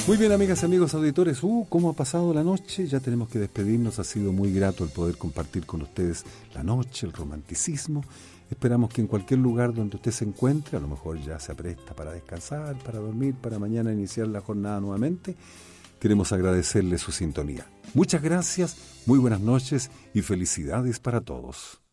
Muy bien, amigas y amigos auditores, ¿cómo ha pasado la noche? Ya tenemos que despedirnos, ha sido muy grato el poder compartir con ustedes la noche, el romanticismo. Esperamos que en cualquier lugar donde usted se encuentre, a lo mejor ya se apresta para descansar, para dormir, para mañana iniciar la jornada nuevamente, queremos agradecerle su sintonía. Muchas gracias, muy buenas noches y felicidades para todos.